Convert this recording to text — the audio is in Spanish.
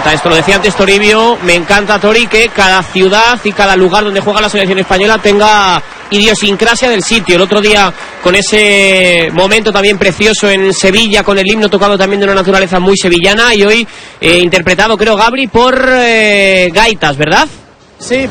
encanta esto, lo decía antes Toribio, me encanta, Tori, que cada ciudad y cada lugar donde juega la selección española tenga idiosincrasia del sitio. El otro día con ese momento también precioso en Sevilla, con el himno tocado también de una naturaleza muy sevillana, y hoy interpretado, creo, Gabri, por gaitas, ¿verdad? Sí,